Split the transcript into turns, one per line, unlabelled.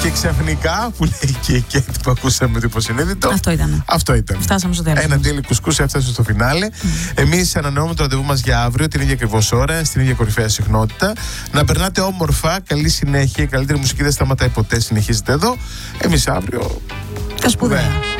Και ξαφνικά, που λέει και η Κέιτ που ακούσαμε το υποσυνείδητο. Αυτό ήταν.
Φτάσαμε στο τέλος.
Ένα τέλειο κουσκούς έφτασε στο φινάλε. Εμείς ανανεώνουμε το ραντεβού μας για αύριο, την ίδια ακριβώς ώρα, στην ίδια κορυφαία συχνότητα. Να περνάτε όμορφα, καλή συνέχεια. Η καλύτερη μουσική δεν σταματάει ποτέ, συνεχίζεται εδώ. Εμείς αύριο.
Τα σπουδαία.